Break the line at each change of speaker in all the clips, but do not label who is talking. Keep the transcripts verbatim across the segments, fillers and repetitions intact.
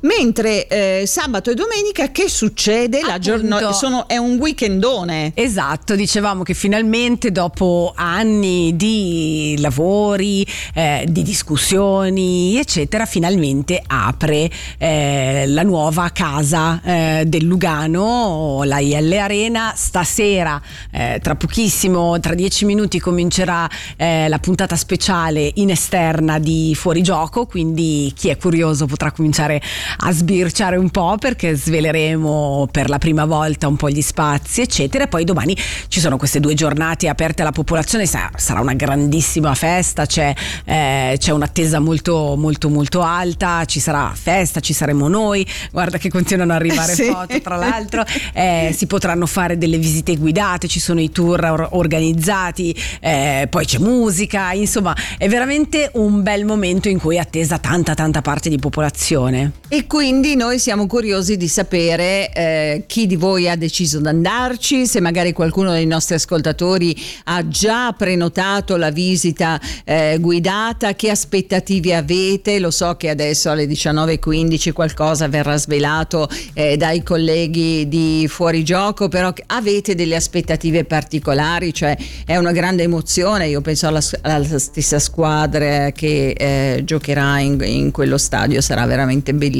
mentre eh, sabato e domenica che succede? La giornata sono è un weekendone.
Esatto, dicevamo che finalmente dopo anni di lavori, eh, di discussioni eccetera, finalmente apre eh, la nuova casa eh, del Lugano, la I L Arena. Stasera eh, tra pochissimo, tra dieci minuti comincerà eh, la puntata speciale in esterna di Fuorigioco, quindi chi è curioso potrà cominciare a sbirciare un po', perché sveleremo per la prima volta un po' gli spazi eccetera. E poi domani ci sono queste due giornate aperte alla popolazione, sarà una grandissima festa, c'è, eh, c'è un'attesa molto molto molto alta, ci sarà festa, ci saremo noi, guarda che continuano ad arrivare
sì.
foto tra l'altro, eh, si potranno fare delle visite guidate, ci sono i tour or- organizzati, eh, poi c'è musica, insomma è veramente un bel momento in cui è attesa tanta tanta parte di popolazione.
E quindi noi siamo curiosi di sapere eh, chi di voi ha deciso di andarci, se magari qualcuno dei nostri ascoltatori ha già prenotato la visita eh, guidata, che aspettative avete. Lo so che adesso alle diciannove e quindici qualcosa verrà svelato eh, dai colleghi di Fuorigioco, però avete delle aspettative particolari? Cioè è una grande emozione, io penso alla, alla stessa squadra che eh, giocherà in, in quello stadio, sarà veramente bellissimo.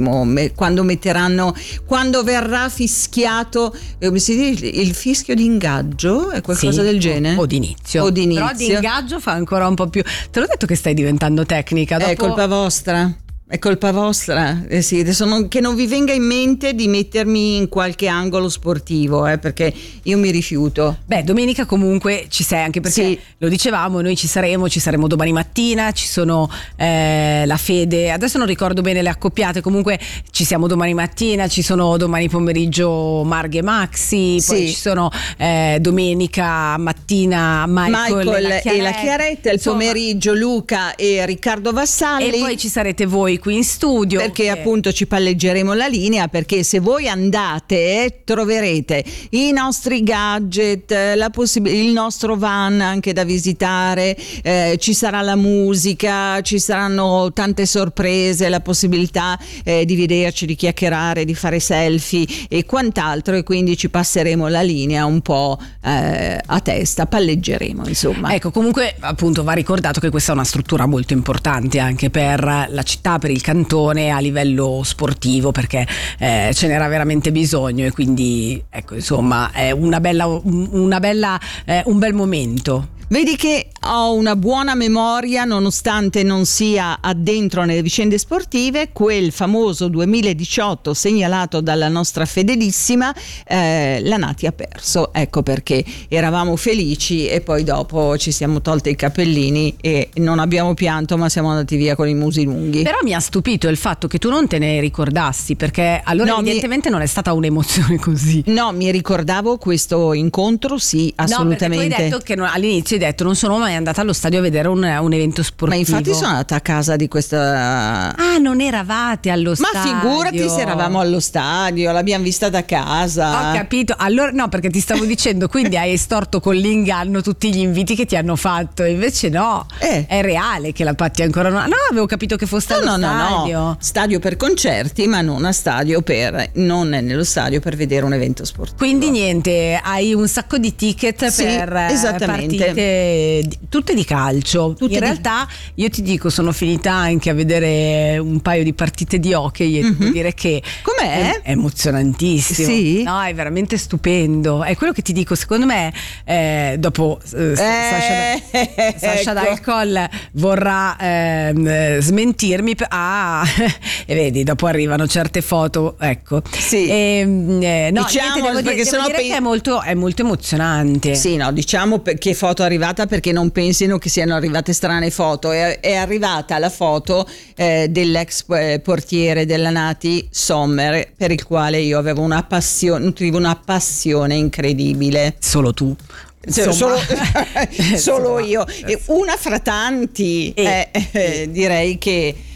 Quando metteranno, quando verrà fischiato, come si dice, il fischio di ingaggio, è qualcosa
sì,
del genere?
O, o d'inizio.
O d'inizio.
Però di ingaggio fa ancora un po' più. Te l'ho detto che stai diventando tecnica. Dopo...
È colpa vostra. È colpa vostra, eh sì, adesso non, che non vi venga in mente di mettermi in qualche angolo sportivo, eh, perché io mi rifiuto.
Beh, domenica comunque ci sei, anche perché
sì.
Lo dicevamo, noi ci saremo, ci saremo domani mattina, ci sono eh, la Fede, adesso non ricordo bene le accoppiate, comunque ci siamo domani mattina, ci sono domani pomeriggio Marghe e Maxi,
sì.
poi ci sono eh, domenica mattina Michael,
Michael
e, la Chiaretta,
e la Chiaretta, il
insomma,
pomeriggio Luca e Riccardo Vassalli.
E poi ci sarete voi qui in studio,
perché
che...
appunto ci palleggeremo la linea, perché se voi andate eh, troverete i nostri gadget, la possib- il nostro van anche da visitare, eh, ci sarà la musica, ci saranno tante sorprese, la possibilità eh, di vederci, di chiacchierare, di fare selfie e quant'altro, e quindi ci passeremo la linea un po' eh, a testa, palleggeremo insomma.
Ecco, comunque appunto va ricordato che questa è una struttura molto importante anche per la città, per il cantone a livello sportivo, perché eh, ce n'era veramente bisogno, e quindi ecco, insomma è una bella, una bella eh, un bel momento.
Vedi che ho una buona memoria, nonostante non sia addentro nelle vicende sportive. Quel famoso duemiladiciotto segnalato dalla nostra fedelissima, eh, la Nati ha perso, ecco perché eravamo felici e poi dopo ci siamo tolte i capellini e non abbiamo pianto, ma siamo andati via con i musi lunghi.
Però mi ha stupito il fatto che tu non te ne ricordassi, perché allora no, evidentemente mi... non è stata un'emozione così.
No, mi ricordavo questo incontro, sì, assolutamente.
No, perché tu hai detto che non, all'inizio hai detto non sono mai andata allo stadio a vedere un, un evento sportivo.
Ma infatti sono andata a casa di questa...
Ah, non eravate allo
Ma
stadio.
Ma figurati se eravamo allo stadio, l'abbiamo vista da casa.
Ho capito, allora no, perché ti stavo dicendo, quindi hai estorto con l'inganno tutti gli inviti che ti hanno fatto, invece no,
eh.
è reale che la Patti ancora non... No, avevo capito che fosse allo
no, no,
stadio.
No, no, stadio per concerti, ma non a stadio per, non è nello stadio per vedere un evento sportivo.
Quindi niente, hai un sacco di ticket
sì,
per
esattamente.
partite, tutte di calcio.
Tutte
in
di...
realtà io ti dico, sono finita anche a vedere un paio di partite di hockey e mm-hmm. devo dire che
com'è?
È, è emozionantissimo.
Sì?
No, è veramente stupendo. È quello che ti dico, secondo me eh, dopo eh, Sasha,
eh,
Sasha
ecco.
Dalcol vorrà eh, smentirmi. Ah, e vedi, dopo arrivano certe foto, ecco.
Sì.
E, eh, no,
diciamo,
niente, devo
perché
dire,
sennò
devo dire
pe-
che è molto, è molto emozionante.
Sì, no, diciamo che foto è arrivata, perché non pensino che siano arrivate strane foto. È, è arrivata la foto eh, dell'ex portiere della Nati, Sommer, per il quale io avevo una passione, nutrivo una passione incredibile.
Solo tu.
Insomma, solo, solo io, una fra tanti,
e,
eh, eh, direi che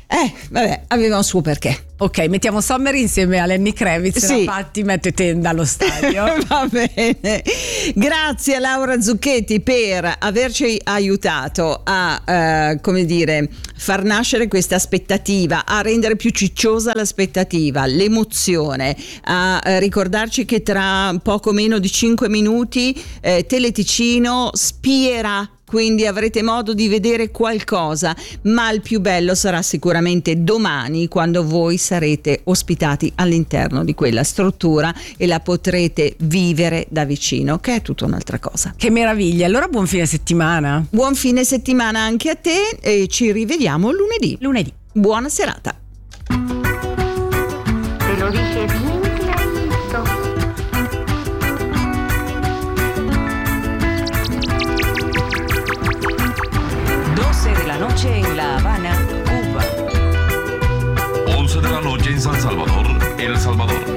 Eh, vabbè, aveva un suo perché.
Ok, mettiamo Sommer insieme a Lenny Kravitz.
Sì.
Infatti mette tenda allo stadio.
Va bene. Grazie a Laura Zucchetti per averci aiutato a eh, come dire far nascere questa aspettativa, a rendere più cicciosa l'aspettativa, l'emozione, a eh, ricordarci che tra poco meno di cinque minuti eh, Teleticino spierà, quindi avrete modo di vedere qualcosa, ma il più bello sarà sicuramente domani, quando voi sarete ospitati all'interno di quella struttura e la potrete vivere da vicino, che è tutta un'altra cosa.
Che meraviglia, allora buon fine settimana.
Buon fine settimana anche a te e ci rivediamo lunedì.
Lunedì.
Buona serata.
Te lo dije bien clarito.
doce de la noche en La Habana, Cuba.
once de la noche en San Salvador, El Salvador.